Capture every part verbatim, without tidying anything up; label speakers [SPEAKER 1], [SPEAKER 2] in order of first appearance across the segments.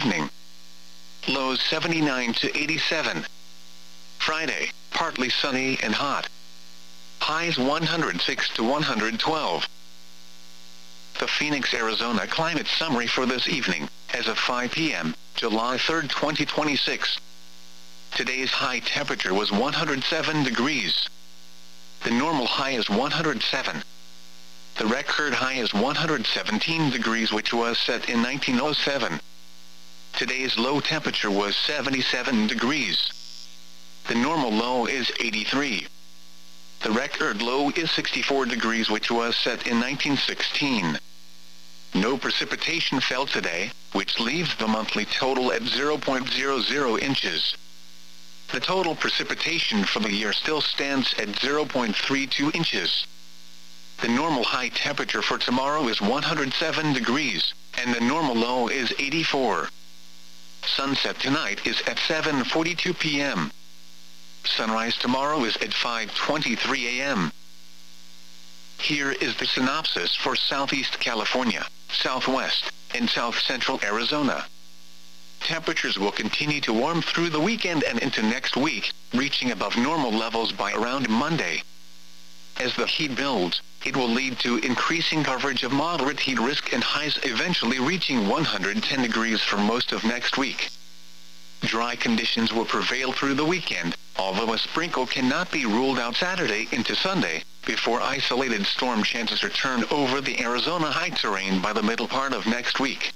[SPEAKER 1] evening. Lows seventy-nine to eighty-seven. Friday, partly sunny and hot. Highs one hundred six to one hundred twelve. The Phoenix, Arizona climate summary for this evening, as of five p m, July third, twenty twenty-six. Today's high temperature was one hundred seven degrees. The normal high is one hundred seven. The record high is one hundred seventeen degrees, which was set in nineteen oh seven. Today's low temperature was seventy-seven degrees. The normal low is eighty-three. The record low is sixty-four degrees, which was set in nineteen sixteen. No precipitation fell today, which leaves the monthly total at zero point zero zero inches. The total precipitation for the year still stands at zero point three two inches. The normal high temperature for tomorrow is one hundred seven degrees, and the normal low is eighty-four. Sunset tonight is at seven forty-two p m Sunrise tomorrow is at five twenty-three a m Here is the synopsis for Southeast California, Southwest, and South Central Arizona. Temperatures will continue to warm through the weekend and into next week, reaching above normal levels by around Monday. As the heat builds, it will lead to increasing coverage of moderate heat risk and highs eventually reaching one hundred ten degrees for most of next week. Dry conditions will prevail through the weekend, although a sprinkle cannot be ruled out Saturday into Sunday, before isolated storm chances return over the Arizona high terrain by the middle part of next week.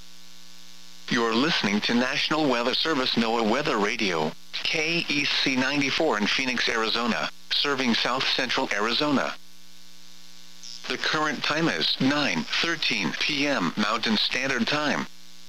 [SPEAKER 1] You're listening to National Weather Service NOAA Weather Radio, K E C ninety-four in Phoenix, Arizona, serving South Central Arizona. The current time is nine thirteen p m Mountain Standard Time.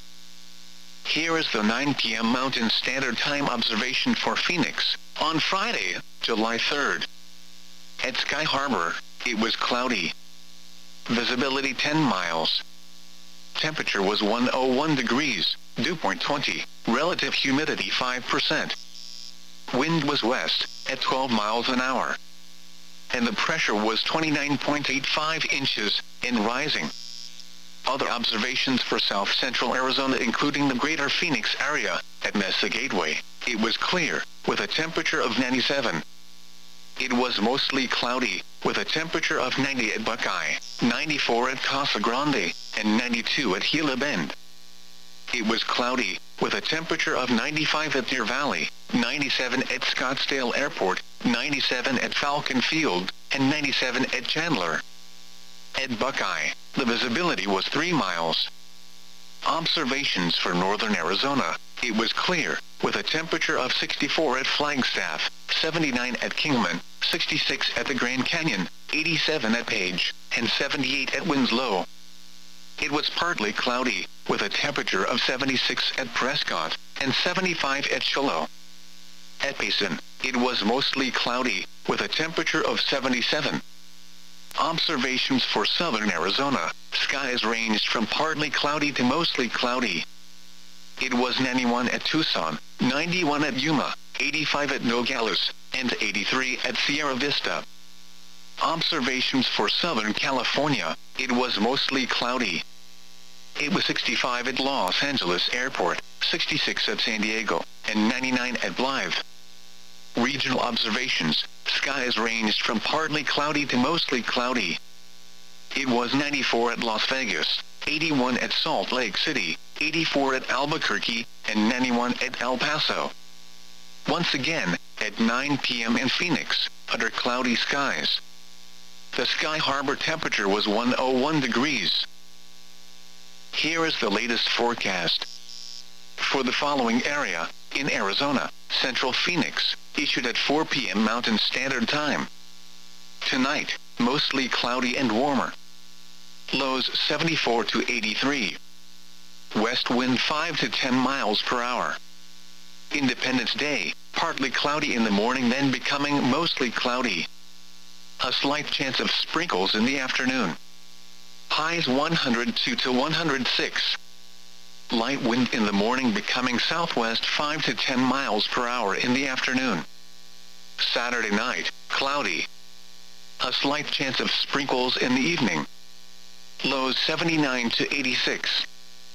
[SPEAKER 1] Here is the nine p m Mountain Standard Time observation for Phoenix, on Friday, July third. At Sky Harbor, it was cloudy. Visibility ten miles. Temperature was one hundred one degrees, dew point twenty, relative humidity five percent. Wind was west, at twelve miles an hour. And the pressure was twenty-nine point eight five inches, and rising. Other observations for South Central Arizona, including the greater Phoenix area, at Mesa Gateway, it was clear, with a temperature of ninety-seven. It was mostly cloudy, with a temperature of ninety at Buckeye, ninety-four at Casa Grande, and ninety-two at Gila Bend. It was cloudy, with a temperature of ninety-five at Deer Valley, ninety-seven at Scottsdale Airport, ninety-seven at Falcon Field, and ninety-seven at Chandler. At Buckeye, the visibility was three miles. Observations for northern Arizona, it was clear, with a temperature of sixty-four at Flagstaff, seventy-nine at Kingman, sixty-six at the Grand Canyon, eighty-seven at Page, and seventy-eight at Winslow. It was partly cloudy, with a temperature of seventy-six at Prescott, and seventy-five at Shiloh. At Payson, it was mostly cloudy, with a temperature of seventy-seven. Observations for southern Arizona, skies ranged from partly cloudy to mostly cloudy. It was ninety-one at Tucson, ninety-one at Yuma, eighty-five at Nogales, and eighty-three at Sierra Vista. Observations for Southern California, it was mostly cloudy. It was sixty-five at Los Angeles Airport, sixty-six at San Diego, and ninety-nine at Blythe. Regional observations, skies ranged from partly cloudy to mostly cloudy. It was ninety-four at Las Vegas, eighty-one at Salt Lake City, eighty-four at Albuquerque, and ninety-one at El Paso. Once again, at nine p m in Phoenix, under cloudy skies. The Sky Harbor temperature was one hundred one degrees. Here is the latest forecast. For the following area, in Arizona, Central Phoenix, issued at four p m Mountain Standard Time. Tonight, mostly cloudy and warmer. Lows seventy-four to eighty-three. West wind five to ten miles per hour. Independence Day, partly cloudy in the morning, then becoming mostly cloudy. A slight chance of sprinkles in the afternoon. Highs one hundred two to one hundred six. Light wind in the morning, becoming southwest five to ten miles per hour in the afternoon. Saturday night, cloudy. A slight chance of sprinkles in the evening. Lows seventy-nine to eighty-six.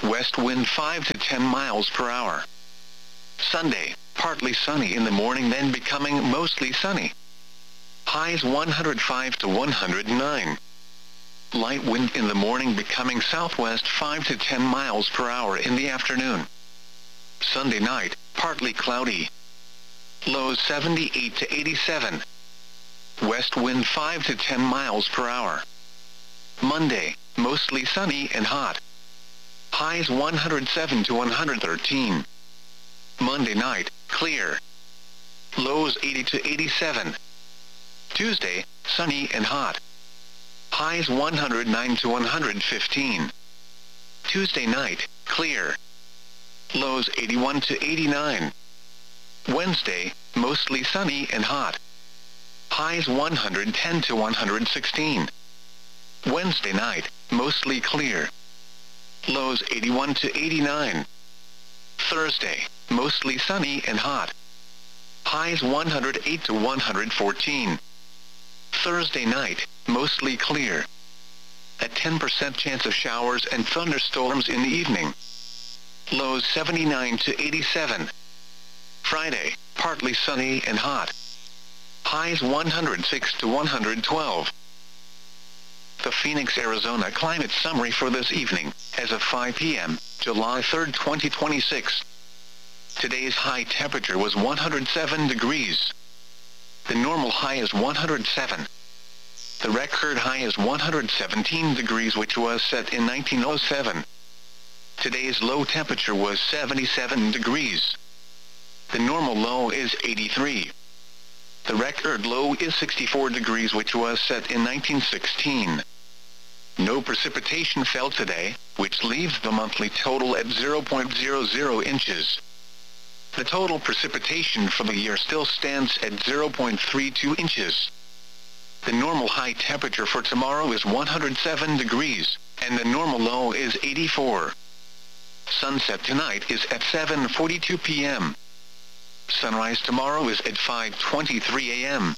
[SPEAKER 1] west wind five to ten miles per hour. Sunday, partly sunny in the morning then becoming mostly sunny. Highs one hundred five to one hundred nine. Light wind in the morning becoming southwest five to ten miles per hour in the afternoon. Sunday night, partly cloudy. Lows seventy-eight to eighty-seven. West wind five to ten miles per hour. Monday, mostly sunny and hot. Highs one hundred seven to one hundred thirteen. Monday night, clear. Lows eighty to eighty-seven. Tuesday, sunny and hot. Highs one hundred nine to one hundred fifteen. Tuesday night, clear. Lows eighty-one to eighty-nine. Wednesday, mostly sunny and hot. Highs one hundred ten to one hundred sixteen. Wednesday night, mostly clear. Lows eighty-one to eighty-nine. Thursday, mostly sunny and hot. Highs one hundred eight to one hundred fourteen. Thursday night, mostly clear. A ten percent chance of showers and thunderstorms in the evening. Lows seventy-nine to eighty-seven. Friday, partly sunny and hot. Highs one hundred six to one hundred twelve. The Phoenix, Arizona climate summary for this evening, as of five p m, July third, twenty twenty-six. Today's high temperature was one hundred seven degrees. The normal high is one hundred seven. The record high is one hundred seventeen degrees, which was set in nineteen oh seven. Today's low temperature was seventy-seven degrees. The normal low is eighty-three. The record low is sixty-four degrees, which was set in nineteen sixteen. No precipitation fell today, which leaves the monthly total at zero point zero zero inches. The total precipitation for the year still stands at zero point three two inches. The normal high temperature for tomorrow is one hundred seven degrees, and the normal low is eighty-four. Sunset tonight is at seven forty-two p m Sunrise tomorrow is at five twenty-three a m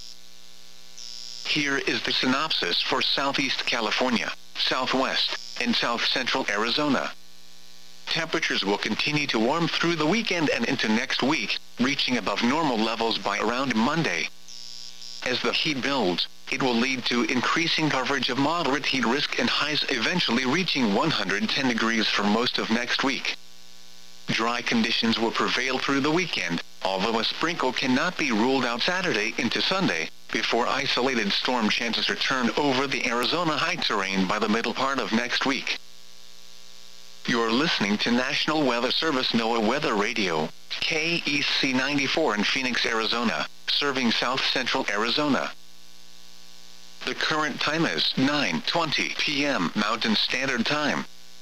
[SPEAKER 1] Here is the synopsis for Southeast California, Southwest, and South Central Arizona. Temperatures will continue to warm through the weekend and into next week, reaching above normal levels by around Monday. As the heat builds, it will lead to increasing coverage of moderate heat risk and highs eventually reaching one hundred ten degrees for most of next week. Dry conditions will prevail through the weekend, although a sprinkle cannot be ruled out Saturday into Sunday, before isolated storm chances return over the Arizona high terrain by the middle part of next week. You're listening to National Weather Service NOAA Weather Radio, K E C ninety-four in Phoenix, Arizona, serving South Central Arizona. The current time is nine twenty p m Mountain Standard Time.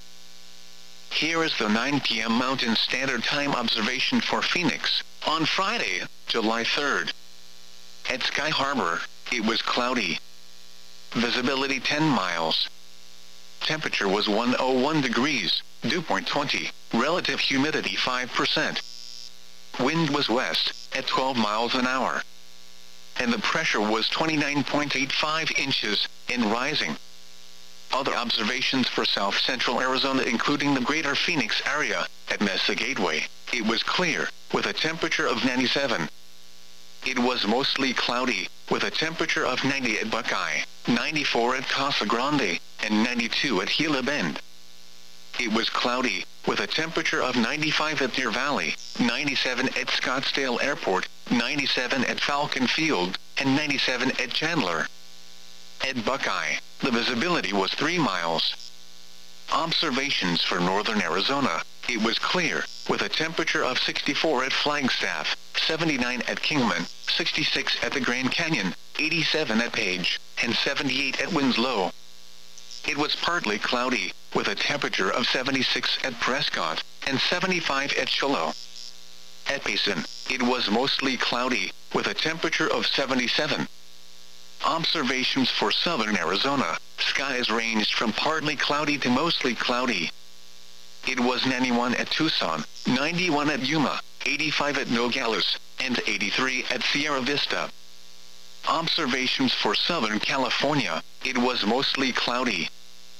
[SPEAKER 1] Here is the nine p m Mountain Standard Time observation for Phoenix, on Friday, July third. At Sky Harbor, it was cloudy. Visibility ten miles. Temperature was one hundred one degrees, dew point twenty, relative humidity five percent. Wind was west, at twelve miles an hour. And the pressure was twenty-nine point eight five inches, and rising. Other observations for South Central Arizona including the greater Phoenix area, at Mesa Gateway, it was clear, with a temperature of ninety-seven. It was mostly cloudy, with a temperature of ninety at Buckeye, ninety-four at Casa Grande, and ninety-two at Gila Bend. It was cloudy, with a temperature of ninety-five at Deer Valley, ninety-seven at Scottsdale Airport, ninety-seven at Falcon Field, and ninety-seven at Chandler. At Buckeye, the visibility was three miles. Observations for northern Arizona, it was clear, with a temperature of sixty-four at Flagstaff, seventy-nine at Kingman, sixty-six at the Grand Canyon, eighty-seven at Page, and seventy-eight at Winslow. It was partly cloudy, with a temperature of seventy-six at Prescott, and seventy-five at Shiloh. At Payson, it was mostly cloudy, with a temperature of seventy-seven. Observations for southern Arizona, skies ranged from partly cloudy to mostly cloudy. It was ninety-one at Tucson, ninety-one at Yuma, eighty-five at Nogales, and eighty-three at Sierra Vista. Observations for southern California, it was mostly cloudy.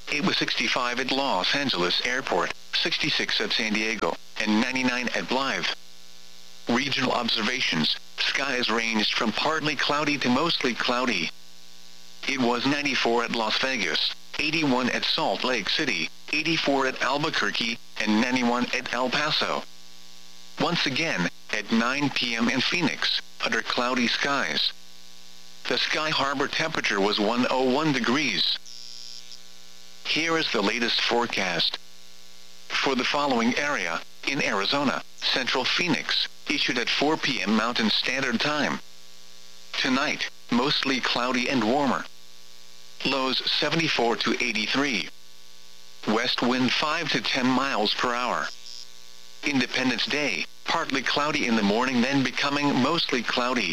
[SPEAKER 1] It was sixty-five at Los Angeles Airport, sixty-six at San Diego, and ninety-nine at Blythe. Regional observations: skies ranged from partly cloudy to mostly cloudy. It was ninety-four at Las Vegas, eighty-one at Salt Lake City, eighty-four at Albuquerque, and ninety-one at El Paso. Once again, at nine p m in Phoenix, under cloudy skies. The Sky Harbor temperature was one hundred one degrees. Here is the latest forecast. For the following area, in Arizona, Central Phoenix, issued at four p m Mountain Standard Time. Tonight, mostly cloudy and warmer. Lows seventy-four to eighty-three. West wind five to ten miles per hour. Independence Day, partly cloudy in the morning then becoming mostly cloudy.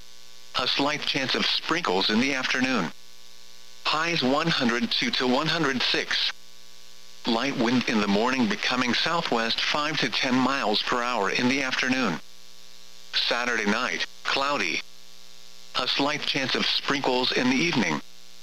[SPEAKER 1] A slight chance of sprinkles in the afternoon. Highs one hundred two to one hundred six. Light wind in the morning becoming southwest five to ten miles per hour in the afternoon. Saturday night, cloudy. A slight chance of sprinkles in the evening.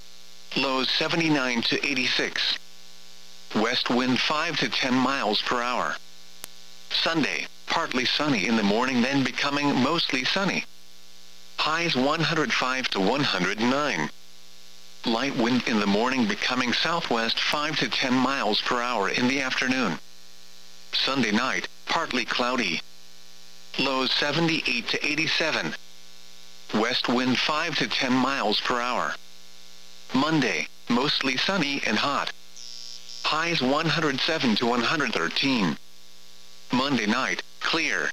[SPEAKER 1] Lows seventy-nine to eighty-six. West wind five to ten miles per hour. Sunday, partly sunny in the morning then becoming mostly sunny. Highs one hundred five to one hundred nine. Light wind in the morning becoming southwest five to ten miles per hour in the afternoon. Sunday night, partly cloudy. Lows seventy-eight to eighty-seven. West wind five to ten miles per hour. Monday, mostly sunny and hot. Highs one hundred seven to one hundred thirteen. Monday night, clear.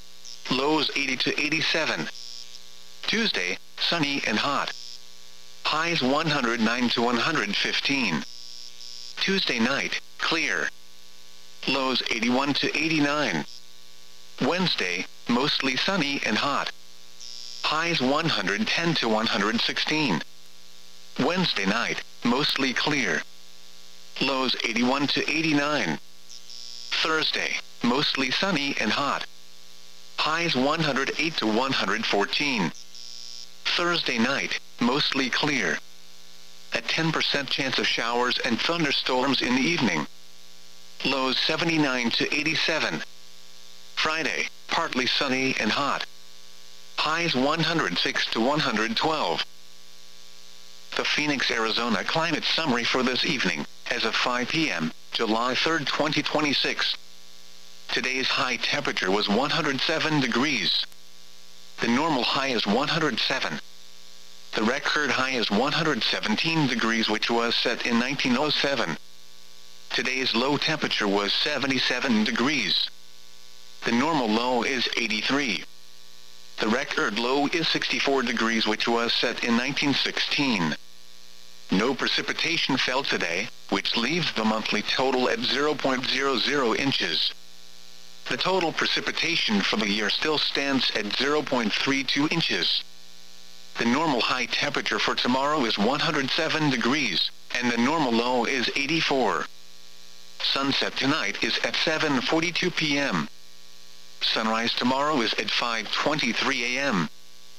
[SPEAKER 1] Lows eighty to eighty-seven. Tuesday, sunny and hot. Highs one hundred nine to one hundred fifteen. Tuesday night, clear. Lows eighty-one to eighty-nine. Wednesday, mostly sunny and hot. Highs one hundred ten to one hundred sixteen. Wednesday night, mostly clear. Lows eighty-one to eighty-nine. Thursday, mostly sunny and hot. Highs one hundred eight to one hundred fourteen. Thursday night, mostly clear. A ten percent chance of showers and thunderstorms in the evening. Lows seventy-nine to eighty-seven. Friday, partly sunny and hot. Highs one hundred six to one hundred twelve. The Phoenix, Arizona climate summary for this evening, as of five p m, July third, twenty twenty-six. Today's high temperature was one hundred seven degrees. The normal high is one hundred seven. The record high is one hundred seventeen degrees, which was set in nineteen oh seven. Today's low temperature was seventy-seven degrees. The normal low is eighty-three. The record low is sixty-four degrees, which was set in nineteen sixteen. No precipitation fell today, which leaves the monthly total at zero point zero zero inches. The total precipitation for the year still stands at zero point three two inches. The normal high temperature for tomorrow is one hundred seven degrees, and the normal low is eighty-four. Sunset tonight is at seven forty-two p m Sunrise tomorrow is at five twenty-three a m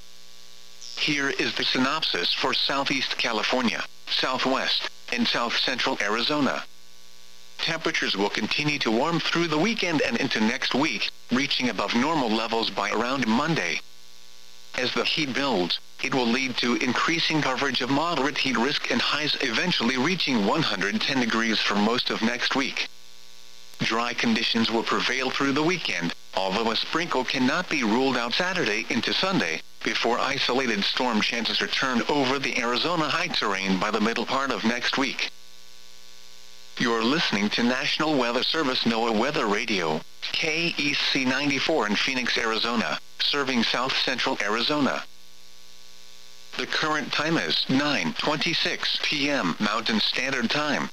[SPEAKER 1] Here is the synopsis for Southeast California, Southwest, and South Central Arizona. Temperatures will continue to warm through the weekend and into next week, reaching above normal levels by around Monday. As the heat builds, it will lead to increasing coverage of moderate heat risk and highs eventually reaching one hundred ten degrees for most of next week. Dry conditions will prevail through the weekend, although a sprinkle cannot be ruled out Saturday into Sunday, before isolated storm chances return over the Arizona high terrain by the middle part of next week. You're listening to National Weather Service NOAA Weather Radio, K E C ninety-four in Phoenix, Arizona, serving South Central Arizona. The current time is nine twenty-six p m Mountain Standard Time.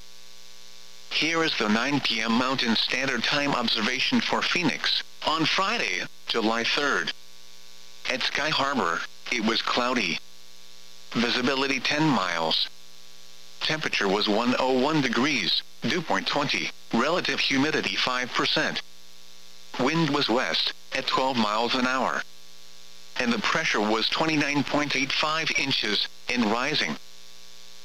[SPEAKER 1] Here is the nine p m Mountain Standard Time observation for Phoenix, on Friday, July third. At Sky Harbor, it was cloudy. Visibility ten miles. Temperature was one hundred one degrees, dew point twenty, relative humidity five percent. Wind was west, at twelve miles an hour. And the pressure was twenty-nine point eight five inches, and rising.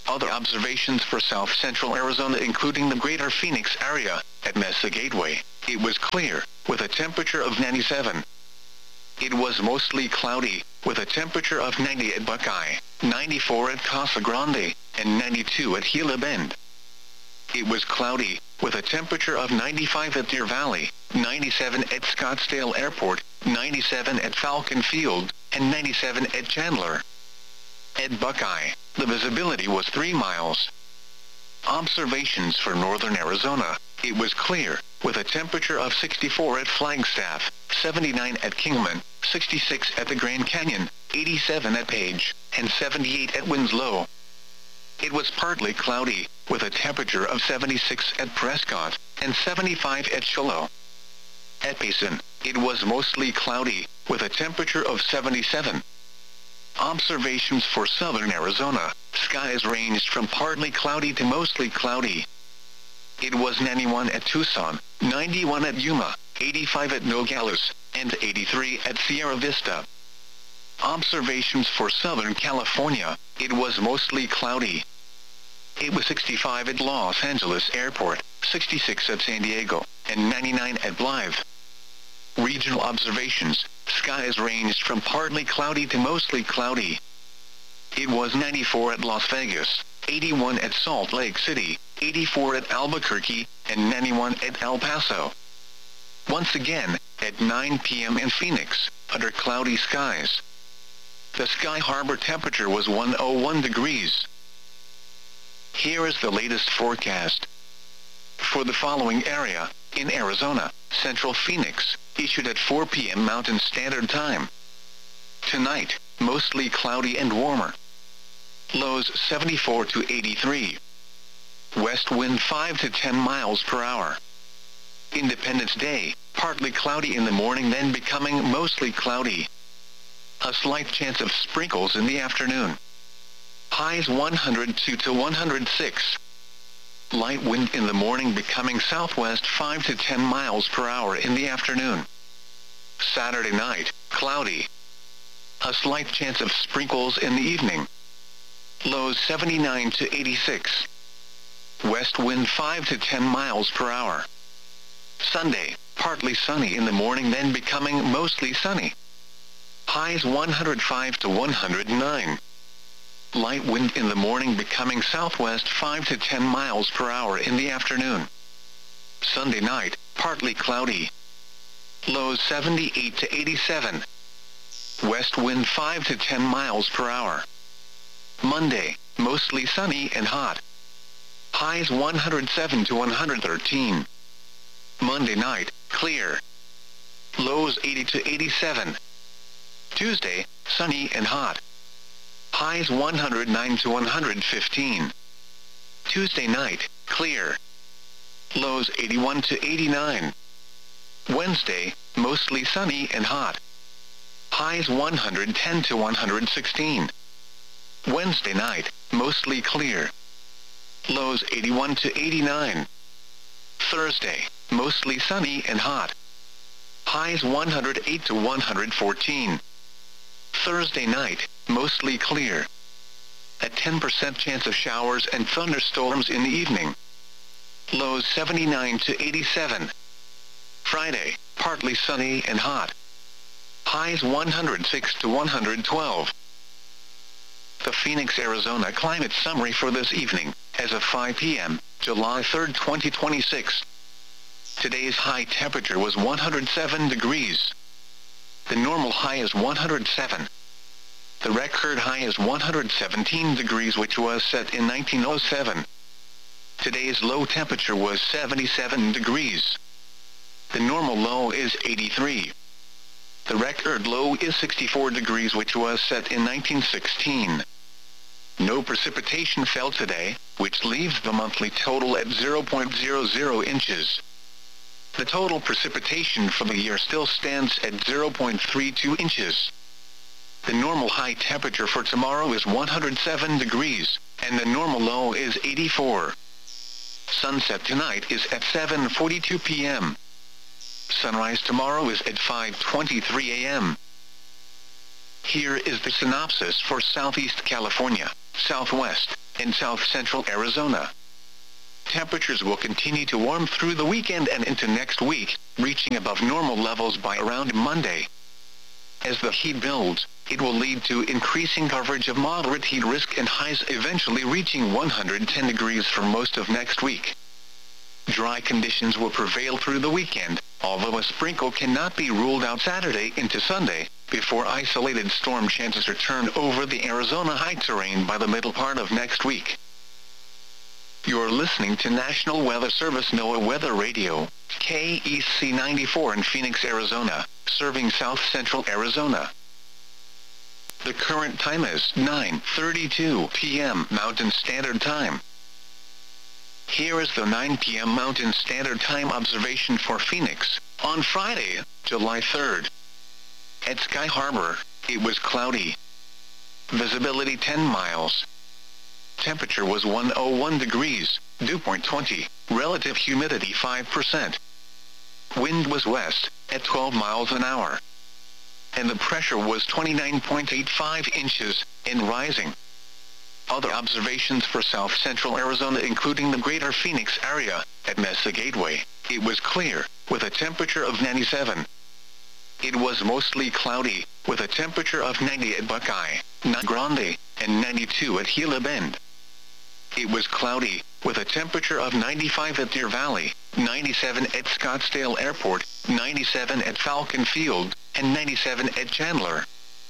[SPEAKER 1] Other observations for south central Arizona including the greater Phoenix area. At Mesa Gateway, it was clear, with a temperature of ninety-seven. It was mostly cloudy, with a temperature of ninety at Buckeye, ninety-four at Casa Grande, and ninety-two at Gila Bend. It was cloudy, with a temperature of ninety-five at Deer Valley, ninety-seven at Scottsdale Airport, ninety-seven at Falcon Field, and ninety-seven at Chandler. At Buckeye, the visibility was three miles. Observations for northern Arizona, it was clear, with a temperature of sixty-four at Flagstaff, seventy-nine at Kingman, sixty-six at the Grand Canyon, eighty-seven at Page, and seventy-eight at Winslow. It was partly cloudy, with a temperature of seventy-six at Prescott, and seventy-five at Shiloh. At Payson, it was mostly cloudy, with a temperature of seventy-seven. Observations for southern Arizona, skies ranged from partly cloudy to mostly cloudy. It was ninety-one at Tucson, ninety-one at Yuma, eighty-five at Nogales, and eighty-three at Sierra Vista. Observations for southern California, it was mostly cloudy. It was sixty-five at Los Angeles Airport, sixty-six at San Diego, and ninety-nine at Blythe. Regional observations, skies ranged from partly cloudy to mostly cloudy. It was ninety-four at Las Vegas, eighty-one at Salt Lake City, eighty-four at Albuquerque, and ninety-one at El Paso. Once again, at nine p m in Phoenix, under cloudy skies. The Sky Harbor temperature was one hundred one degrees. Here is the latest forecast. For the following area, in Arizona, Central Phoenix, issued at four p m Mountain Standard Time. Tonight, mostly cloudy and warmer. Lows seventy-four to eighty-three. West wind five to ten miles per hour. Independence Day, partly cloudy in the morning then becoming mostly cloudy. A slight chance of sprinkles in the afternoon. Highs one hundred two to one hundred six. Light wind in the morning becoming southwest five to ten miles per hour in the afternoon. Saturday night, cloudy. A slight chance of sprinkles in the evening. Lows seventy-nine to eighty-six. West wind five to ten miles per hour. Sunday, partly sunny in the morning then becoming mostly sunny. Highs one hundred five to one hundred nine. Light wind in the morning becoming southwest five to ten miles per hour in the afternoon. Sunday night, partly cloudy. Lows seventy-eight to eighty-seven. West wind five to ten miles per hour. Monday, mostly sunny and hot. Highs one hundred seven to one hundred thirteen. Monday night, clear. Lows eighty to eighty-seven. Tuesday, sunny and hot. Highs one hundred nine to one hundred fifteen. Tuesday night, clear. Lows eighty-one to eighty-nine. Wednesday, mostly sunny and hot. Highs one hundred ten to one hundred sixteen. Wednesday night, mostly clear. Lows eighty-one to eighty-nine. Thursday, mostly sunny and hot. Highs one hundred eight to one hundred fourteen. Thursday night, mostly clear. A ten percent chance of showers and thunderstorms in the evening. Lows seventy-nine to eighty-seven. Friday, partly sunny and hot. Highs one hundred six to one hundred twelve. The Phoenix, Arizona climate summary for this evening, as of five p m, July third, twenty twenty-six. Today's high temperature was one hundred seven degrees. The normal high is one hundred seven. The record high is one hundred seventeen degrees, which was set in nineteen oh seven. Today's low temperature was seventy-seven degrees. The normal low is eighty-three. The record low is sixty-four degrees, which was set in nineteen sixteen. No precipitation fell today, which leaves the monthly total at zero point zero zero inches. The total precipitation for the year still stands at zero point three two inches. The normal high temperature for tomorrow is one hundred seven degrees, and the normal low is eighty-four. Sunset tonight is at seven forty-two p m Sunrise tomorrow is at five twenty-three a m Here is the synopsis for Southeast California, Southwest, in south-central Arizona. Temperatures will continue to warm through the weekend and into next week, reaching above normal levels by around Monday. As the heat builds, it will lead to increasing coverage of moderate heat risk and highs eventually reaching one hundred ten degrees for most of next week. Dry conditions will prevail through the weekend, although a sprinkle cannot be ruled out Saturday into Sunday, before isolated storm chances return over the Arizona high terrain by the middle part of next week. You're listening to National Weather Service NOAA Weather Radio, K E C ninety-four in Phoenix, Arizona, serving south-central Arizona. The current time is nine thirty-two p m Mountain Standard Time. Here is the nine p m Mountain Standard Time observation for Phoenix, on Friday, July third. At Sky Harbor, it was cloudy. Visibility ten miles. Temperature was one hundred one degrees, dew point twenty, relative humidity five percent. Wind was west, at twelve miles an hour. And the pressure was twenty-nine point eight five inches, and rising. Other observations for south-central Arizona including the greater Phoenix area, at Mesa Gateway, it was clear, with a temperature of ninety-seven. It was mostly cloudy, with a temperature of ninety at Buckeye, Nagrande Grande, and ninety-two at Gila Bend. It was cloudy, with a temperature of ninety-five at Deer Valley, ninety-seven at Scottsdale Airport, ninety-seven at Falcon Field, and ninety-seven at Chandler.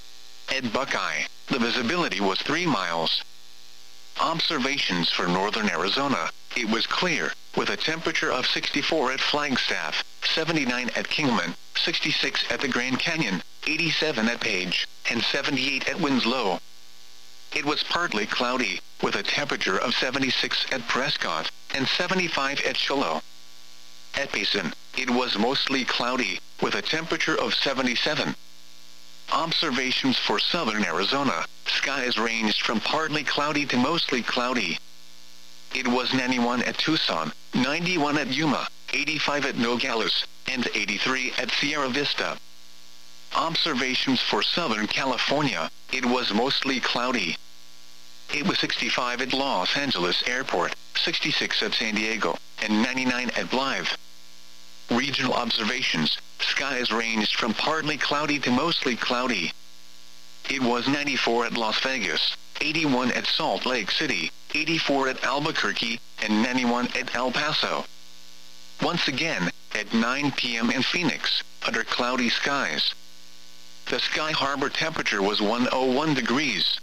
[SPEAKER 1] At Buckeye, the visibility was three miles. Observations for northern Arizona, it was clear, with a temperature of sixty-four at Flagstaff, seventy-nine at Kingman, sixty-six at the Grand Canyon, eighty-seven at Page, and seventy-eight at Winslow. It was partly cloudy, with a temperature of seventy-six at Prescott, and seventy-five at Shiloh. At Payson, it was mostly cloudy, with a temperature of seventy-seven. Observations for southern Arizona, skies ranged from partly cloudy to mostly cloudy. It was ninety-one at Tucson, ninety-one at Yuma, eighty-five at Nogales, and eighty-three at Sierra Vista. Observations for Southern California, it was mostly cloudy. It was sixty-five at Los Angeles Airport, sixty-six at San Diego, and ninety-nine at Blythe. Regional observations, skies ranged from partly cloudy to mostly cloudy. It was ninety-four at Las Vegas, eighty-one at Salt Lake City, eighty-four at Albuquerque, and ninety-one at El Paso. Once again, at nine p m in Phoenix, under cloudy skies. The Sky Harbor temperature was one hundred one degrees.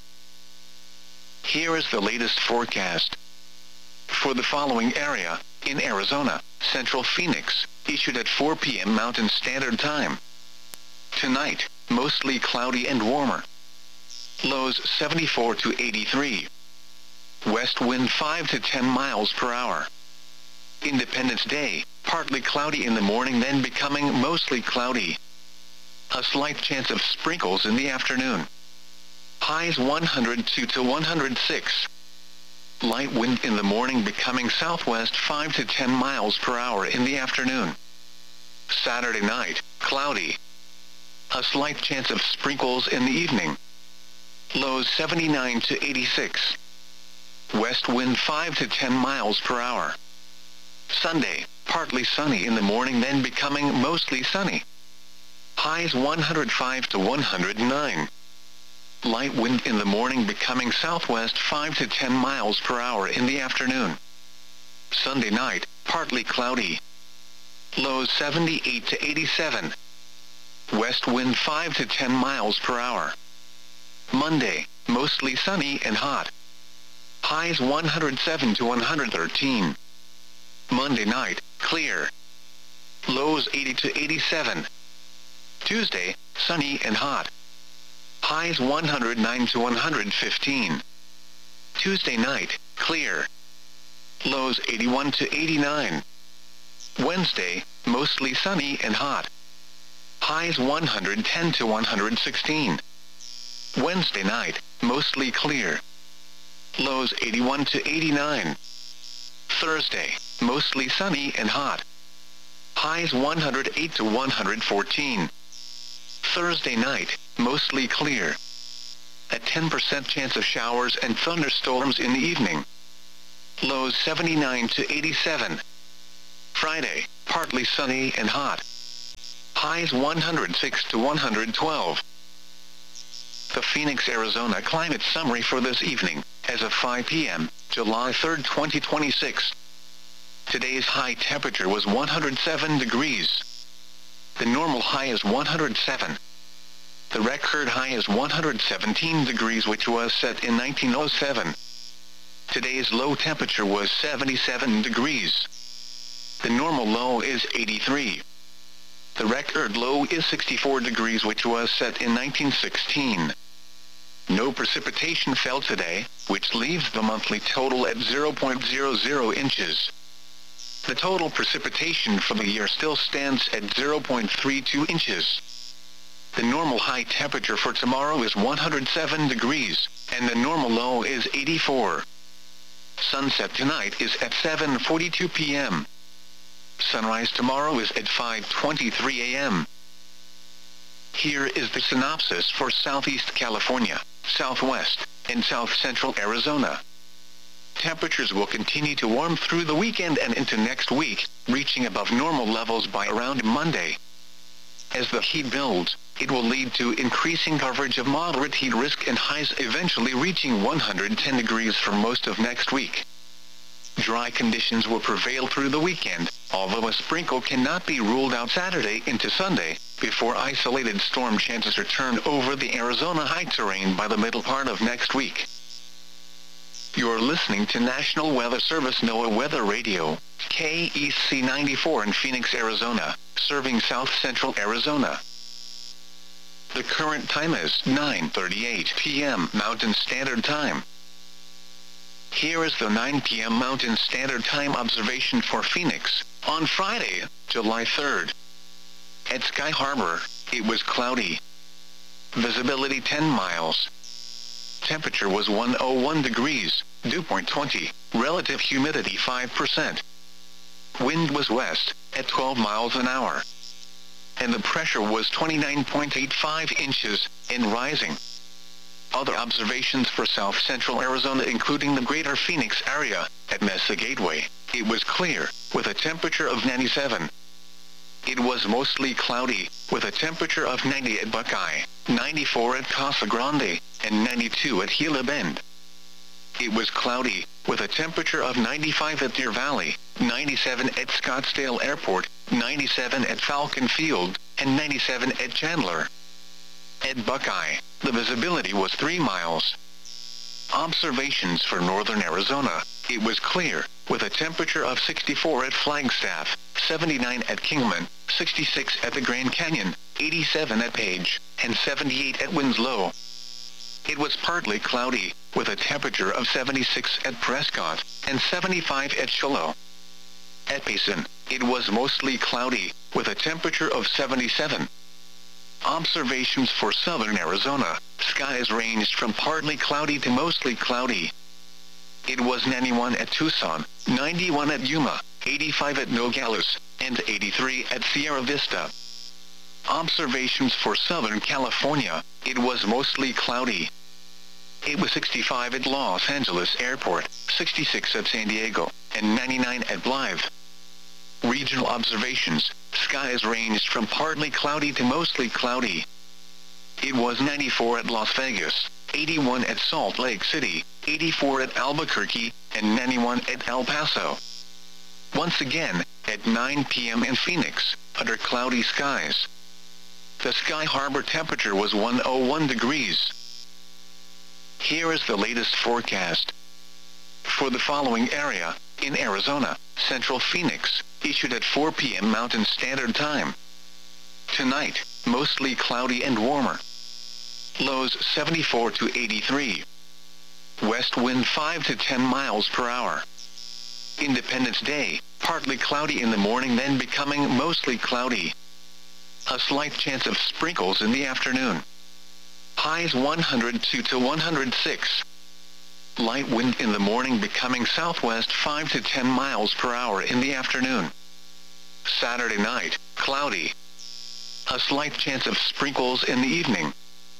[SPEAKER 1] Here is the latest forecast. For the following area, in Arizona, Central Phoenix, issued at four p m Mountain Standard Time. Tonight, mostly cloudy and warmer. Lows seventy-four to eighty-three. West wind five to ten miles per hour. Independence Day, partly cloudy in the morning then becoming mostly cloudy. A slight chance of sprinkles in the afternoon. Highs one hundred two to one hundred six. Light wind in the morning becoming southwest five to ten miles per hour in the afternoon. Saturday night, cloudy. A slight chance of sprinkles in the evening. Lows seventy-nine to eighty-six. West wind five to ten miles per hour. Sunday, partly sunny in the morning then becoming mostly sunny. Highs one hundred five to one hundred nine. Light wind in the morning becoming southwest five to ten miles per hour in the afternoon. Sunday night, partly cloudy. Lows seventy-eight to eighty-seven. West wind five to ten miles per hour. Monday, mostly sunny and hot. Highs one hundred seven to one hundred thirteen. Monday night, clear. Lows eighty to eighty-seven. Tuesday, sunny and hot. Highs one hundred nine to one hundred fifteen. Tuesday night, clear. Lows eighty-one to eighty-nine. Wednesday, mostly sunny and hot. Highs one hundred ten to one hundred sixteen. Wednesday night, mostly clear. Lows eighty-one to eighty-nine. Thursday, mostly sunny and hot. Highs one hundred eight to one hundred fourteen. Thursday night, mostly clear. a ten percent chance of showers and thunderstorms in the evening. Lows seventy-nine to eighty-seven. Friday, partly sunny and hot. Highs one hundred six to one hundred twelve. The Phoenix, Arizona climate summary for this evening, as of five p m, July third, twenty twenty-six. Today's high temperature was one hundred seven degrees. The normal high is one hundred seven. The record high is one hundred seventeen degrees, which was set in nineteen oh seven. Today's low temperature was seventy-seven degrees. The normal low is eighty-three. The record low is sixty-four degrees, which was set in nineteen sixteen. No precipitation fell today, which leaves the monthly total at zero point zero zero inches. The total precipitation for the year still stands at zero point three two inches. The normal high temperature for tomorrow is one hundred seven degrees, and the normal low is eighty-four. Sunset tonight is at seven forty-two p m Sunrise tomorrow is at five twenty-three a m Here is the synopsis for Southeast California, Southwest, and South Central Arizona. Temperatures will continue to warm through the weekend and into next week, reaching above normal levels by around Monday. As the heat builds, it will lead to increasing coverage of moderate heat risk and highs eventually reaching one hundred ten degrees for most of next week. Dry conditions will prevail through the weekend, although a sprinkle cannot be ruled out Saturday into Sunday, before isolated storm chances return over the Arizona high terrain by the middle part of next week. You're listening to National Weather Service NOAA Weather Radio, K E C ninety-four in Phoenix, Arizona, serving South Central Arizona. The current time is nine thirty-eight p m Mountain Standard Time. Here is the nine p m Mountain Standard Time observation for Phoenix, on Friday, July third. At Sky Harbor, it was cloudy. Visibility ten miles. Temperature was one hundred one degrees, dew point twenty, relative humidity five percent. Wind was west, at twelve miles an hour. And the pressure was twenty-nine point eight five inches, and rising. Other observations for South Central Arizona, including the greater Phoenix area, at Mesa Gateway, it was clear, with a temperature of ninety-seven. It was mostly cloudy, with a temperature of ninety at Buckeye, ninety-four at Casa Grande, and ninety-two at Gila Bend. It was cloudy, with a temperature of ninety-five at Deer Valley, ninety-seven at Scottsdale Airport, ninety-seven at Falcon Field, and ninety-seven at Chandler. At Buckeye, the visibility was three miles. Observations for northern Arizona, it was clear, with a temperature of sixty-four at Flagstaff, seventy-nine at Kingman, sixty-six at the Grand Canyon, eighty-seven at Page, and seventy-eight at Winslow. It was partly cloudy, with a temperature of seventy-six at Prescott, and seventy-five at Shiloh. At Payson, it was mostly cloudy, with a temperature of seventy-seven. Observations for southern Arizona, skies ranged from partly cloudy to mostly cloudy. It was ninety-one at Tucson, ninety-one at Yuma, eighty-five at Nogales, and eighty-three at Sierra Vista. Observations for Southern California, it was mostly cloudy. It was sixty-five at Los Angeles Airport, sixty-six at San Diego, and ninety-nine at Blythe. Regional observations, skies ranged from partly cloudy to mostly cloudy. It was ninety-four at Las Vegas, eighty-one at Salt Lake City, eighty-four at Albuquerque, and ninety-one at El Paso. Once again, at nine p m in Phoenix, under cloudy skies. The Sky Harbor temperature was one hundred one degrees. Here is the latest forecast. For the following area, in Arizona, Central Phoenix, issued at four p m Mountain Standard Time. Tonight, mostly cloudy and warmer. Lows seventy-four to eighty-three. West wind five to ten miles per hour. Independence Day, partly cloudy in the morning, then becoming mostly cloudy. A slight chance of sprinkles in the afternoon. Highs one hundred two to one hundred six. Light wind in the morning, becoming southwest five to ten miles per hour in the afternoon. Saturday night, cloudy. A slight chance of sprinkles in the evening.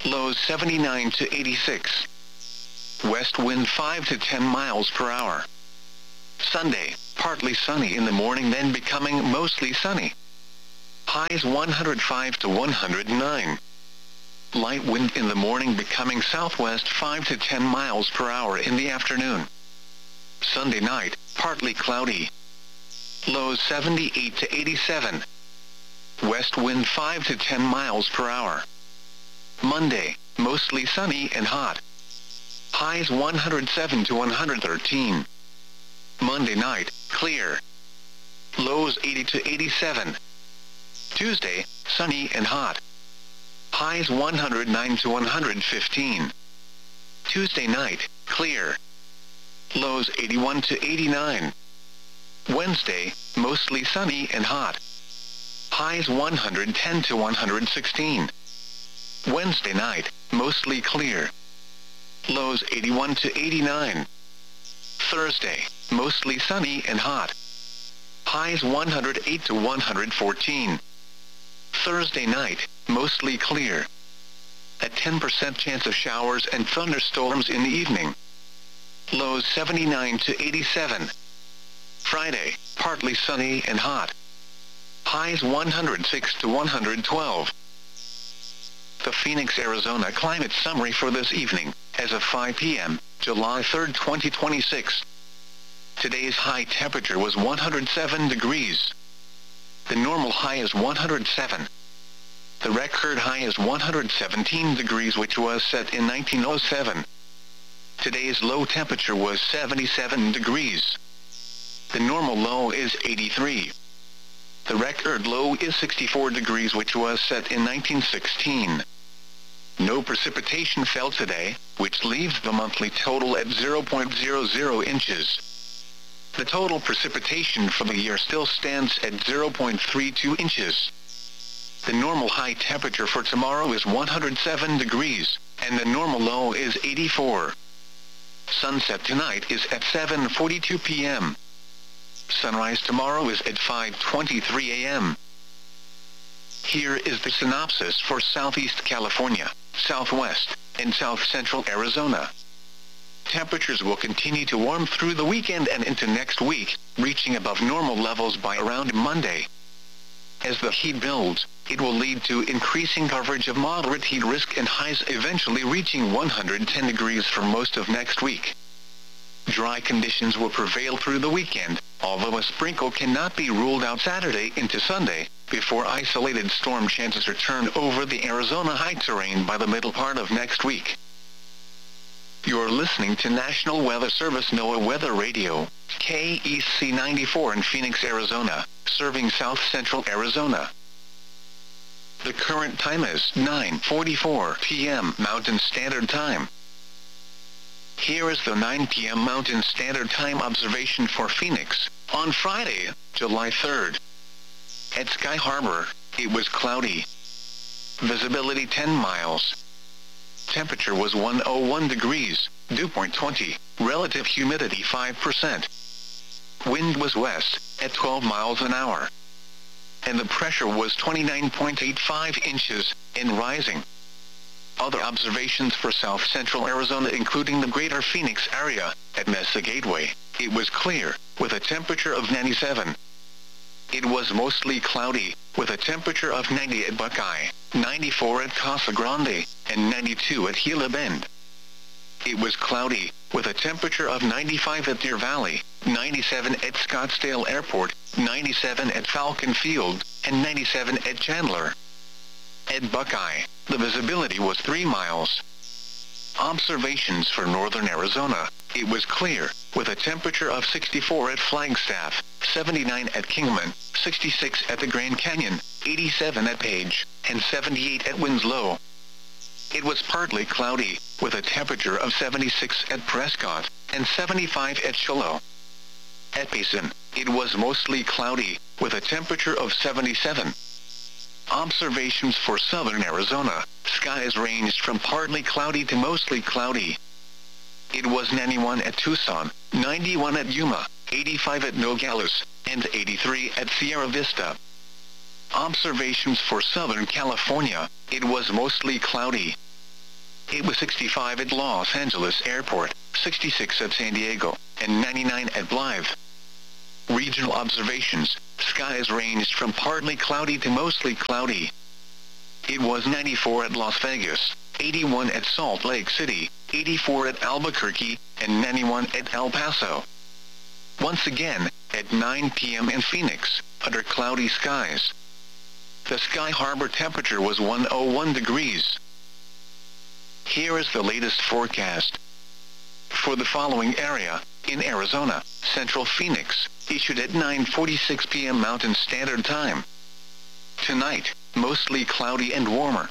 [SPEAKER 1] Lows seventy-nine to eighty-six. West wind five to ten miles per hour. Sunday, partly sunny in the morning, then becoming mostly sunny. Highs one hundred five to one hundred nine. Light wind in the morning, becoming southwest five to ten miles per hour in the afternoon. Sunday night, partly cloudy. Lows seventy-eight to eighty-seven. West wind five to ten miles per hour. Monday, mostly sunny and hot. Highs one hundred seven to one hundred thirteen. Monday night, clear. Lows eighty to eighty-seven. Tuesday, sunny and hot. Highs one hundred nine to one hundred fifteen. Tuesday night, clear. Lows eighty-one to eighty-nine. Wednesday, mostly sunny and hot. Highs one hundred ten to one hundred sixteen. Wednesday night, mostly clear. Lows eighty-one to eighty-nine. Thursday, mostly sunny and hot. Highs one hundred eight to one hundred fourteen. Thursday night, mostly clear. A ten percent chance of showers and thunderstorms in the evening. Lows seventy-nine to eighty-seven. Friday, partly sunny and hot. Highs one hundred six to one hundred twelve. The Phoenix, Arizona climate summary for this evening, as of five p m, July third, twenty twenty-six. Today's high temperature was one hundred seven degrees. The normal high is one hundred seven. The record high is one hundred seventeen degrees, which was set in nineteen oh seven. Today's low temperature was seventy-seven degrees. The normal low is eighty-three. The record low is sixty-four degrees, which was set in nineteen sixteen. No precipitation fell today, which leaves the monthly total at zero point zero zero inches. The total precipitation for the year still stands at zero point three two inches. The normal high temperature for tomorrow is one hundred seven degrees, and the normal low is eighty-four. Sunset tonight is at seven forty-two p m Sunrise tomorrow is at five twenty-three a m Here is the synopsis for Southeast California, Southwest, and South Central Arizona. Temperatures will continue to warm through the weekend and into next week, reaching above normal levels by around Monday. As the heat builds, it will lead to increasing coverage of moderate heat risk and highs eventually reaching one hundred ten degrees for most of next week. Dry conditions will prevail through the weekend, although a sprinkle cannot be ruled out Saturday into Sunday, before isolated storm chances return over the Arizona high terrain by the middle part of next week. You're listening to National Weather Service NOAA Weather Radio, K E C ninety-four in Phoenix, Arizona, serving South Central Arizona. The current time is nine forty-four p m Mountain Standard Time. Here is the nine p m Mountain Standard Time observation for Phoenix, on Friday, July third. At Sky Harbor, it was cloudy. Visibility ten miles. Temperature was one hundred one degrees, dew point twenty, relative humidity five percent. Wind was west, at twelve miles an hour. And the pressure was twenty-nine point eight five inches, and rising. Other observations for South Central Arizona, including the greater Phoenix area, at Mesa Gateway, it was clear, with a temperature of ninety-seven. It was mostly cloudy, with a temperature of ninety at Buckeye, ninety-four at Casa Grande, and ninety-two at Gila Bend. It was cloudy, with a temperature of ninety-five at Deer Valley, ninety-seven at Scottsdale Airport, ninety-seven at Falcon Field, and ninety-seven at Chandler. At Buckeye, the visibility was three miles. Observations for northern Arizona, it was clear, with a temperature of sixty-four at Flagstaff, seventy-nine at Kingman, sixty-six at the Grand Canyon, eighty-seven at Page, and seventy-eight at Winslow. It was partly cloudy, with a temperature of seventy-six at Prescott, and seventy-five at Shiloh. At Payson, it was mostly cloudy, with a temperature of seventy-seven. Observations for southern Arizona, skies ranged from partly cloudy to mostly cloudy. It was ninety-one at Tucson, ninety-one at Yuma, eighty-five at Nogales, and eighty-three at Sierra Vista. Observations for southern California, it was mostly cloudy. It was sixty-five at Los Angeles Airport, sixty-six at San Diego, and ninety-nine at Blythe. Regional observations: skies ranged from partly cloudy to mostly cloudy. It was ninety-four at Las Vegas, eighty-one at Salt Lake City, eighty-four at Albuquerque, and ninety-one at El Paso. Once again, at nine p m in Phoenix, under cloudy skies. The Sky Harbor temperature was one hundred one degrees. Here is the latest forecast. For the following area, in Arizona, Central Phoenix, issued at nine forty-six p m Mountain Standard Time. Tonight, mostly cloudy and warmer.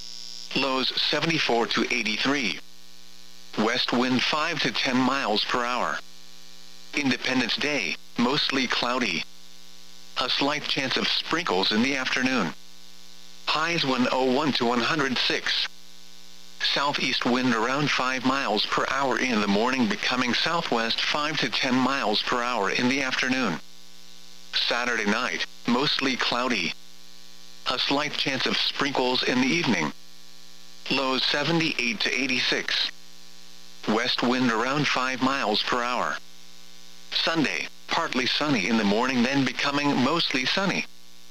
[SPEAKER 1] Lows seventy-four to eighty-three. West wind five to ten miles per hour. Independence Day, mostly cloudy. A slight chance of sprinkles in the afternoon. Highs one hundred one to one hundred six. Southeast wind around five miles per hour in the morning, becoming southwest five to ten miles per hour in the afternoon. Saturday night, mostly cloudy. A slight chance of sprinkles in the evening. Lows seventy-eight to eighty-six. West wind around five miles per hour. Sunday, partly sunny in the morning, then becoming mostly sunny.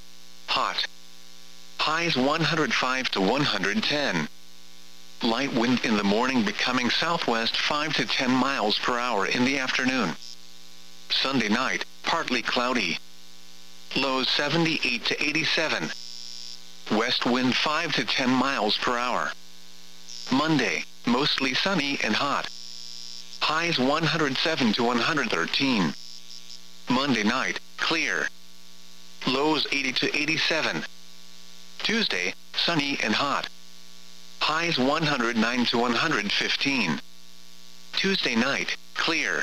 [SPEAKER 1] Hot. Highs one hundred five to one hundred ten. Light wind in the morning, becoming southwest five to ten miles per hour in the afternoon. Sunday night, partly cloudy. Lows seventy-eight to eighty-seven. West wind five to ten miles per hour. Monday, mostly sunny and hot. Highs one hundred seven to one hundred thirteen. Monday night, clear. Lows eighty to eighty-seven. Tuesday, sunny and hot. Highs one hundred nine to one hundred fifteen. Tuesday night, clear.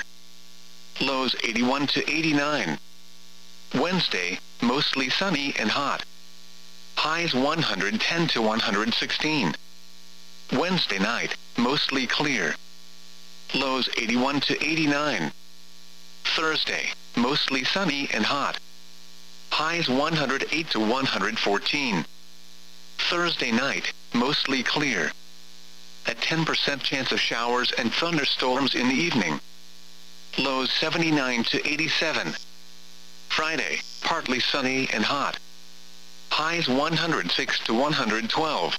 [SPEAKER 1] Lows eighty-one to eighty-nine. Wednesday, mostly sunny and hot. Highs one hundred ten to one hundred sixteen. Wednesday night, mostly clear. Lows eighty-one to eighty-nine. Thursday, mostly sunny and hot. Highs one hundred eight to one hundred fourteen. Thursday night, mostly clear. A ten percent chance of showers and thunderstorms in the evening. Lows seventy-nine to eighty-seven. Friday, partly sunny and hot. Highs one hundred six to one hundred twelve.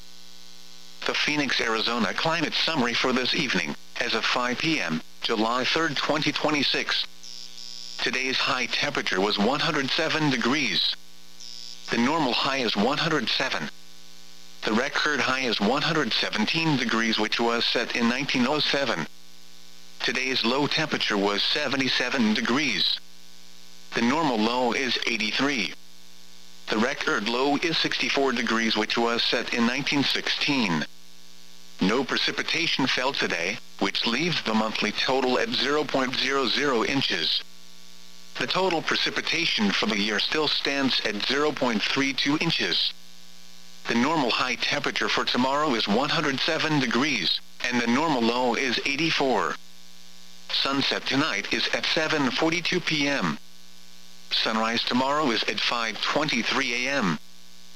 [SPEAKER 1] The Phoenix, Arizona climate summary for this evening, as of five p m, July third, twenty twenty-six. Today's high temperature was one hundred seven degrees. The normal high is one hundred seven. The record high is one hundred seventeen degrees, which was set in nineteen oh seven. Today's low temperature was seventy-seven degrees. The normal low is eighty-three. The record low is sixty-four degrees, which was set in nineteen sixteen. No precipitation fell today, which leaves the monthly total at zero point zero zero inches. The total precipitation for the year still stands at zero point three two inches. The normal high temperature for tomorrow is one hundred seven degrees, and the normal low is eighty-four. Sunset tonight is at seven forty-two p m Sunrise tomorrow is at five twenty-three a m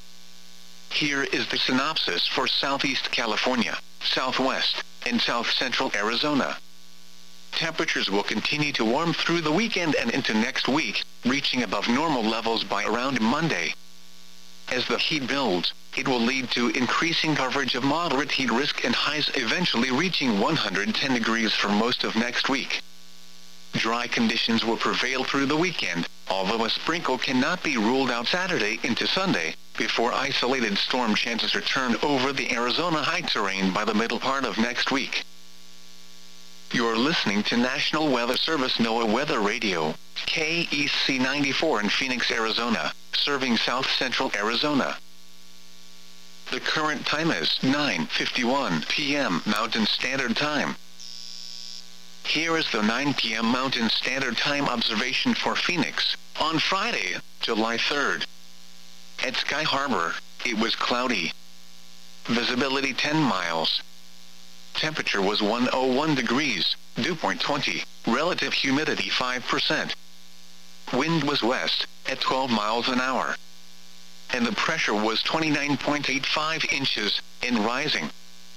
[SPEAKER 1] Here is the synopsis for Southeast California, Southwest, and South Central Arizona. Temperatures will continue to warm through the weekend and into next week, reaching above normal levels by around Monday. As the heat builds, it will lead to increasing coverage of moderate heat risk and highs eventually reaching one hundred ten degrees for most of next week. Dry conditions will prevail through the weekend, although a sprinkle cannot be ruled out Saturday into Sunday, before isolated storm chances return over the Arizona high terrain by the middle part of next week. You're listening to National Weather Service NOAA Weather Radio, K E C ninety-four in Phoenix, Arizona, serving South Central Arizona. The current time is nine fifty-one p m Mountain Standard Time. Here is the nine p m Mountain Standard Time observation for Phoenix, on Friday, July third. At Sky Harbor, it was cloudy. Visibility ten miles. Temperature was one hundred one degrees, dew point twenty, relative humidity five percent. Wind was west, at twelve miles an hour. And the pressure was twenty-nine point eight five inches, and rising.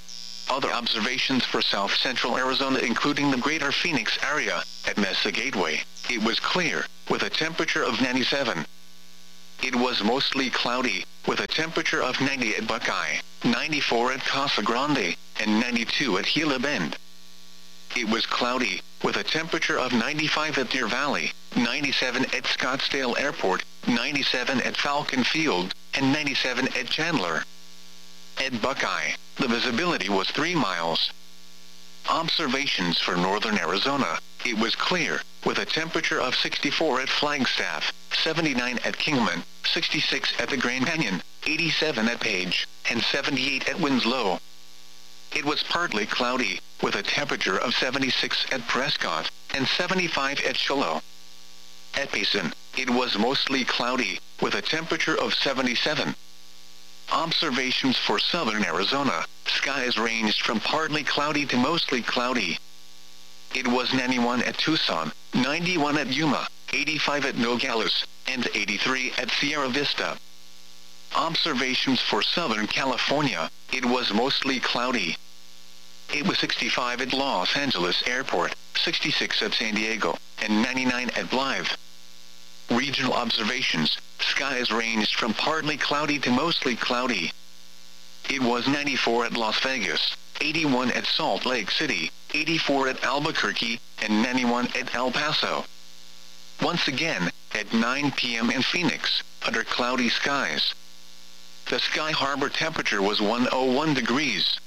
[SPEAKER 1] Other observations for south-central Arizona including the greater Phoenix area. At Mesa Gateway, it was clear, with a temperature of ninety-seven. It was mostly cloudy, with a temperature of ninety at Buckeye, ninety-four at Casa Grande, and ninety-two at Gila Bend. It was cloudy, with a temperature of ninety-five at Deer Valley, ninety-seven at Scottsdale Airport, ninety-seven at Falcon Field, and ninety-seven at Chandler. At Buckeye, the visibility was three miles. Observations for northern Arizona, it was clear, with a temperature of sixty-four at Flagstaff, seventy-nine at Kingman, sixty-six at the Grand Canyon, eighty-seven at Page, and seventy-eight at Winslow. It was partly cloudy, with a temperature of seventy-six at Prescott, and seventy-five at Shiloh. At Payson, it was mostly cloudy, with a temperature of seventy-seven. Observations for southern Arizona, skies ranged from partly cloudy to mostly cloudy. It was ninety-one at Tucson, ninety-one at Yuma, eighty-five at Nogales, and eighty-three at Sierra Vista. Observations for southern California, it was mostly cloudy. It was sixty-five at Los Angeles Airport, sixty-six at San Diego, and ninety-nine at Blythe. Regional observations, skies ranged from partly cloudy to mostly cloudy. It was ninety-four at Las Vegas, eighty-one at Salt Lake City, eighty-four at Albuquerque, and ninety-one at El Paso. Once again, at nine p m in Phoenix, under cloudy skies. The Sky Harbor temperature was one hundred one degrees.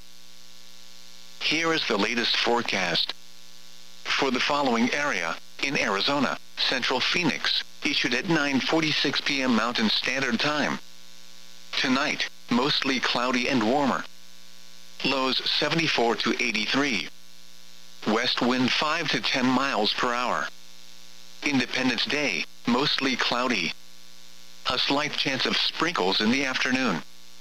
[SPEAKER 1] Here is the latest forecast. For the following area, in Arizona, Central Phoenix, issued at nine forty-six p m Mountain Standard Time. Tonight, mostly cloudy and warmer. Lows seventy-four to eighty-three. West wind five to ten miles per hour. Independence Day, mostly cloudy. A slight chance of sprinkles in the afternoon.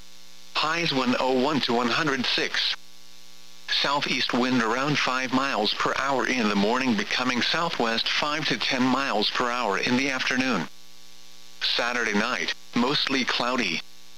[SPEAKER 1] Highs one hundred one to one hundred six. Southeast wind around five miles per hour in the morning, becoming southwest five to ten miles per hour in the afternoon. Saturday night, mostly cloudy.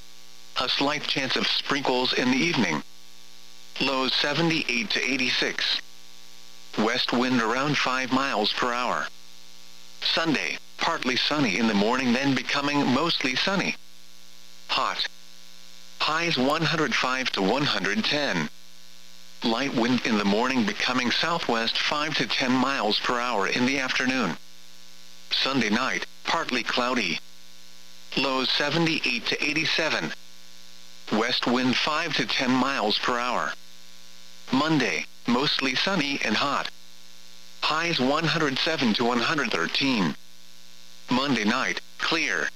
[SPEAKER 1] A slight chance of sprinkles in the evening. Lows seventy-eight to eighty-six. West wind around five miles per hour. Sunday, partly sunny in the morning, then becoming mostly sunny. Hot. Highs one hundred five to one hundred ten. Light wind in the morning, becoming southwest five to ten miles per hour in the afternoon. Sunday night, partly cloudy. Lows seventy-eight to eighty-seven. West wind five to ten miles per hour. Monday, mostly sunny and hot. Highs one hundred seven to one hundred thirteen. Monday night, clear.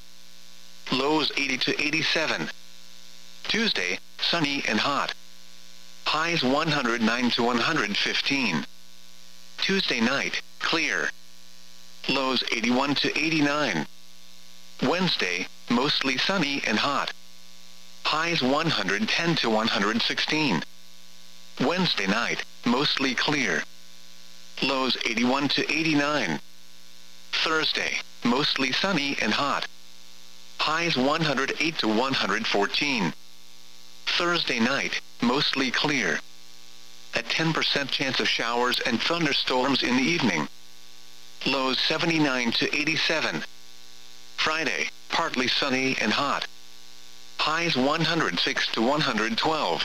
[SPEAKER 1] Lows eighty to eighty-seven. Tuesday, sunny and hot. Highs one hundred nine to one hundred fifteen. Tuesday night, clear. Lows eighty-one to eighty-nine. Wednesday, mostly sunny and hot. Highs one hundred ten to one hundred sixteen. Wednesday night, mostly clear. Lows eighty-one to eighty-nine. Thursday, mostly sunny and hot. Highs one hundred eight to one hundred fourteen. Thursday night, mostly clear. A ten percent chance of showers and thunderstorms in the evening. Lows seventy-nine to eighty-seven. Friday, partly sunny and hot. Highs one hundred six to one hundred twelve.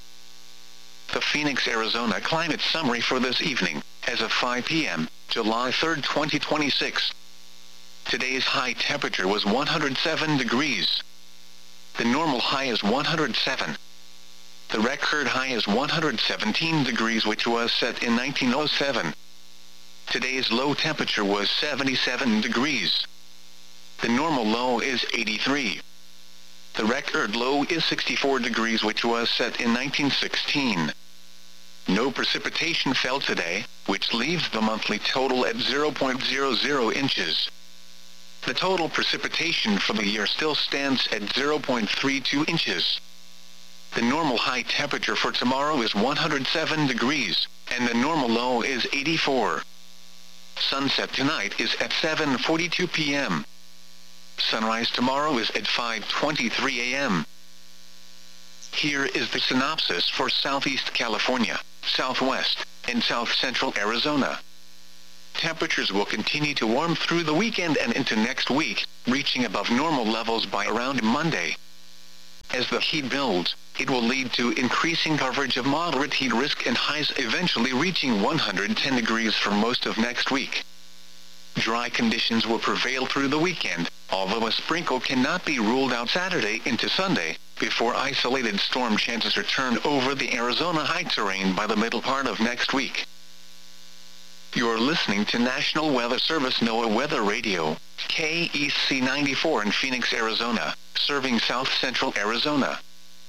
[SPEAKER 1] The Phoenix, Arizona climate summary for this evening, as of five p m, July third, twenty twenty-six. Today's high temperature was one hundred seven degrees. The normal high is one hundred seven. The record high is one hundred seventeen degrees, which was set in nineteen oh seven. Today's low temperature was seventy-seven degrees. The normal low is eighty-three. The record low is sixty-four degrees, which was set in nineteen sixteen. No precipitation fell today, which leaves the monthly total at zero point zero zero inches. The total precipitation for the year still stands at zero point three two inches. The normal high temperature for tomorrow is one hundred seven degrees, and the normal low is eighty-four. Sunset tonight is at seven forty-two p m Sunrise tomorrow is at five twenty-three a m Here is the synopsis for Southeast California, Southwest, and South Central Arizona. Temperatures will continue to warm through the weekend and into next week, reaching above normal levels by around Monday. As the heat builds, it will lead to increasing coverage of moderate heat risk and highs eventually reaching one hundred ten degrees for most of next week. Dry conditions will prevail through the weekend, although a sprinkle cannot be ruled out Saturday into Sunday, before isolated storm chances return over the Arizona high terrain by the middle part of next week. You're listening to National Weather Service NOAA Weather Radio, K E C ninety-four in Phoenix, Arizona, serving South Central Arizona.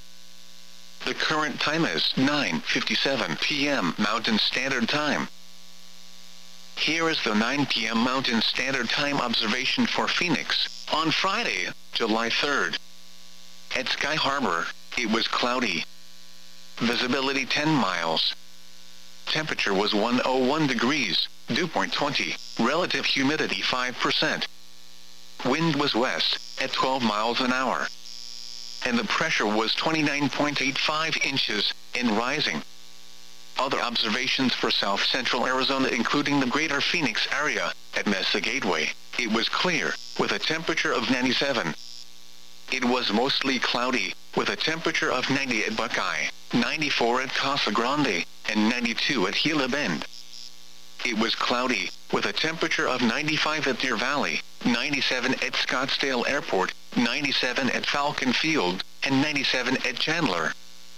[SPEAKER 1] The current time is nine fifty-seven p m Mountain Standard Time. Here is the nine p m Mountain Standard Time observation for Phoenix, on Friday, July third. At Sky Harbor, it was cloudy. Visibility ten miles. Temperature was one hundred one degrees, dew point twenty, relative humidity five percent. Wind was west, at twelve miles an hour. And the pressure was twenty-nine point eight five inches, and rising. Other observations for South Central Arizona including the greater Phoenix area, at Mesa Gateway, it was clear, with a temperature of ninety-seven. It was mostly cloudy, with a temperature of ninety at Buckeye, ninety-four at Casa Grande, and ninety-two at Gila Bend. It was cloudy, with a temperature of ninety-five at Deer Valley, ninety-seven at Scottsdale Airport, ninety-seven at Falcon Field, and ninety-seven at Chandler.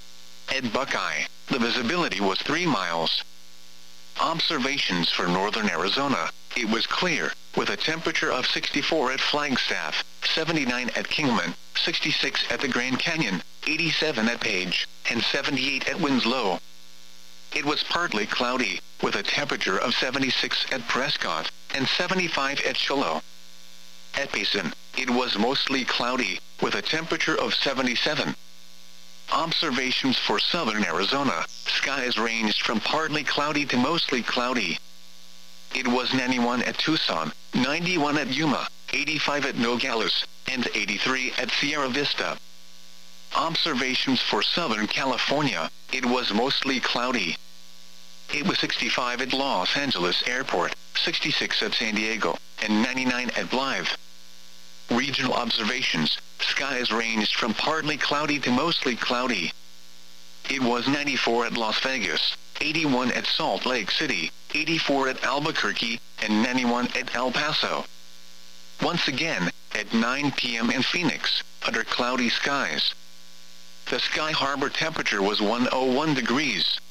[SPEAKER 1] At Buckeye, the visibility was three miles. Observations for northern Arizona, it was clear, with a temperature of sixty-four at Flagstaff, seventy-nine at Kingman, sixty-six at the Grand Canyon, eighty-seven at Page, and seventy-eight at Winslow. It was partly cloudy, with a temperature of seventy-six at Prescott, and seventy-five at Shiloh. At Payson, it was mostly cloudy, with a temperature of seventy-seven. Observations for southern Arizona, skies ranged from partly cloudy to mostly cloudy. It was ninety-one at Tucson, ninety-one at Yuma, eighty-five at Nogales, and eighty-three at Sierra Vista. Observations for Southern California, it was mostly cloudy. It was sixty-five at Los Angeles Airport, sixty-six at San Diego, and ninety-nine at Blythe. Regional observations, skies ranged from partly cloudy to mostly cloudy. It was ninety-four at Las Vegas, eighty-one at Salt Lake City, eighty-four at Albuquerque, and ninety-one at El Paso. Once again, at nine p m in Phoenix, under cloudy skies. The Sky Harbor temperature was one hundred one degrees.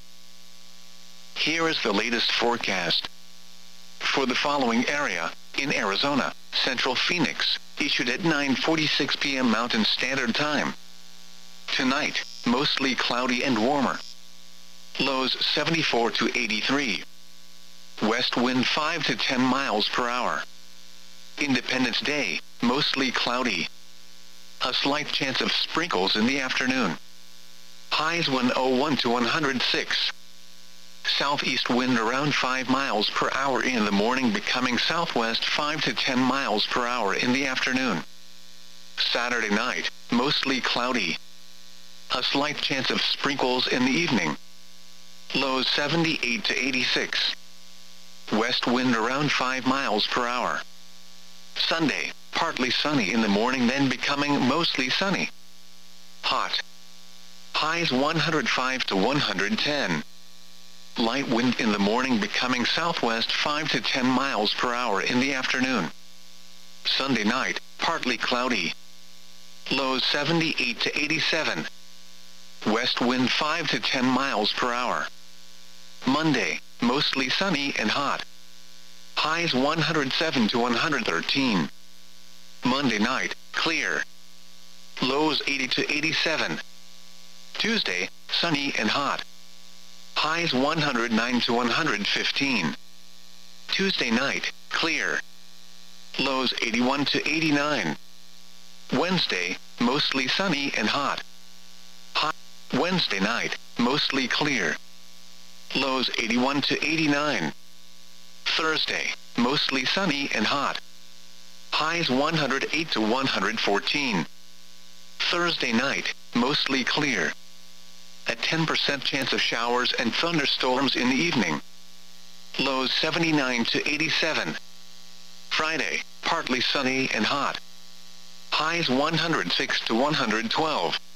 [SPEAKER 1] Here is the latest forecast. For the following area, in Arizona, Central Phoenix, issued at nine forty-six p m Mountain Standard Time. Tonight, mostly cloudy and warmer. Lows seventy-four to eighty-three. West wind five to ten miles per hour. Independence Day, mostly cloudy. A slight chance of sprinkles in the afternoon. Highs one hundred one to one hundred six. Southeast wind around five miles per hour in the morning, becoming southwest five to ten miles per hour in the afternoon. Saturday night, mostly cloudy. A slight chance of sprinkles in the evening. Lows seventy-eight to eighty-six. West wind around five miles per hour. Sunday, partly sunny in the morning, then becoming mostly sunny. Hot. Highs one hundred five to one hundred ten. Light wind in the morning, becoming southwest five to ten miles per hour in the afternoon. Sunday night, partly cloudy. Lows seventy-eight to eighty-seven. West wind five to ten miles per hour. Monday, mostly sunny and hot. Highs one hundred seven to one hundred thirteen. Monday night, clear. Lows eighty to eighty-seven. Tuesday, sunny and hot. Highs one hundred nine to one hundred fifteen. Tuesday night, clear. Lows eighty-one to eighty-nine. Wednesday, mostly sunny and hot. High. Wednesday night, mostly clear. Lows eighty-one to eighty-nine. Thursday, mostly sunny and hot. Highs one hundred eight to one hundred fourteen. Thursday night, mostly clear. a ten percent chance of showers and thunderstorms in the evening. Lows seventy-nine to eighty-seven. Friday, partly sunny and hot. Highs one hundred six to one hundred twelve.